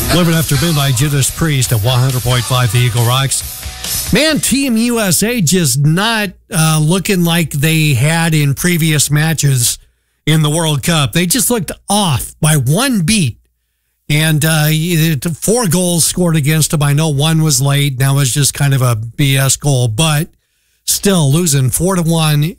Living After Midnight, Judas Priest at 100.5 The Eagle Rocks. Man, Team USA just not looking like they had in previous matches in the World Cup. They just looked off by one beat. And 4 goals scored against them. I know one was late. That was just kind of a BS goal. But still losing 4-1